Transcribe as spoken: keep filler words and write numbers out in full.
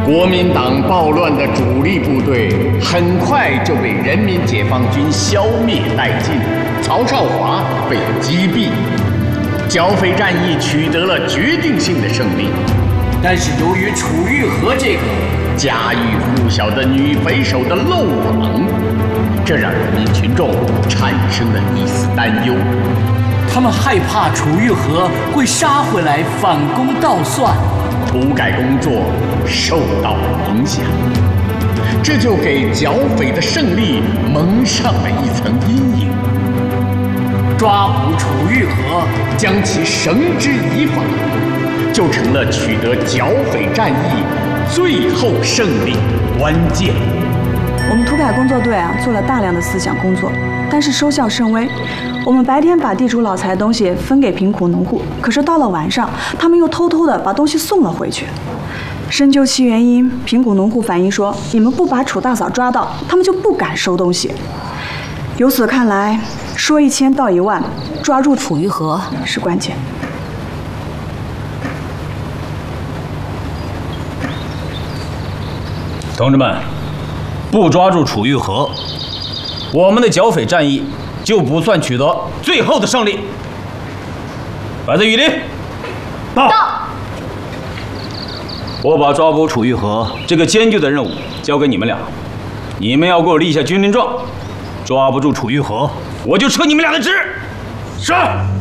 国民党暴乱的主力部队很快就被人民解放军消灭殆尽，曹少华被击毙，剿匪战役取得了决定性的胜利。 但是由于楚玉和这个家喻户晓的女匪首的漏网，这让人民群众产生了一丝担忧。 他们害怕楚玉和会杀回来反攻倒算， 土改工作受到了影响，这就给剿匪的胜利蒙上了一层阴影。 抓捕楚玉和， 将其绳之以法，就成了取得剿匪战役最后胜利的关键。 我们土改工作队啊，做了大量的思想工作，但是收效甚微。我们白天把地主老财的东西分给贫苦农户，可是到了晚上，他们又偷偷的把东西送了回去。深究其原因，贫苦农户反映说，你们不把楚大嫂抓到，他们就不敢收东西。由此看来，说一千道一万，抓住楚玉和是关键。 同志们，不抓住楚玉和，我们的剿匪战役就不算取得最后的胜利。白子雨林，到。我把抓捕楚玉和这个艰巨的任务交给你们俩，你们要给我立下军令状，抓不住楚玉和，我就撤你们俩的职。是。